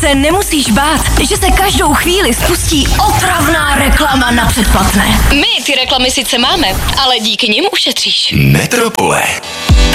se nemusíš bát, že se každou chvíli spustí otravná reklama na předplatné. My ty reklamy sice máme, ale díky nim ušetříš. Metropole.